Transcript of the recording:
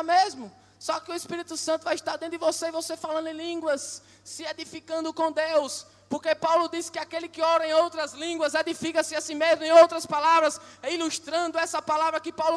orar mesmo. Só que o Espírito Santo vai estar dentro de você, e você falando em línguas, se edificando com Deus. Porque Paulo disse que aquele que ora em outras línguas edifica-se a si mesmo, em outras palavras, ilustrando essa palavra que Paulo